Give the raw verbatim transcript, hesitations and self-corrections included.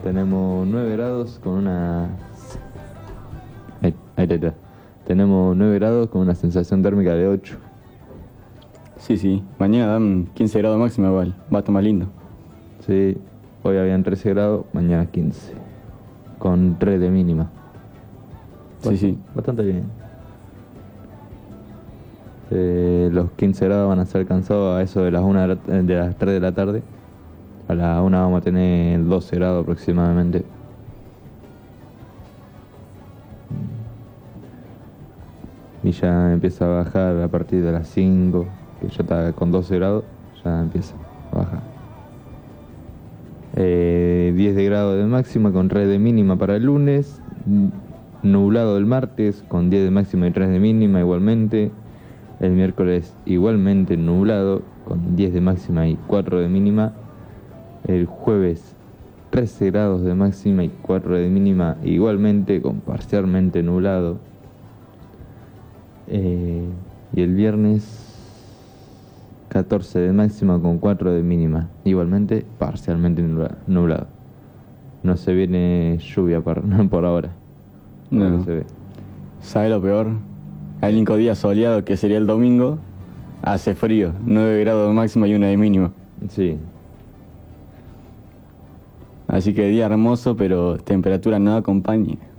Tenemos nueve grados con una... Ahí, ahí está. Tenemos nueve grados con una sensación térmica de ocho. Sí, sí. Mañana dan quince grados máximo igual. Va a estar más lindo. Sí, hoy habían trece grados, mañana quince. Con tres de mínima. Sí, Bast- sí. Bastante bien. Eh, los quince grados van a ser alcanzados a eso de las, una de, la- de las tres de la tarde. A la una vamos a tener doce grados aproximadamente. Y ya empieza a bajar a partir de las cinco, que ya está con doce grados, ya empieza a bajar. Eh, diez de grado de máxima con tres de mínima para el lunes. N- Nublado el martes con diez de máxima y tres de mínima igualmente. El miércoles igualmente nublado con diez de máxima y cuatro de mínima. El jueves trece grados de máxima y cuatro de mínima igualmente con parcialmente nublado. Eh, y el viernes catorce de máxima con cuatro de mínima, igualmente parcialmente nubla- nublado. No se viene lluvia por, por ahora. por lo No. que se ve. ¿Sabe lo peor? El único día soleado, que sería el domingo, hace frío. nueve grados de máximo y uno de mínimo. Sí, Así que día hermoso, pero temperatura no acompaña.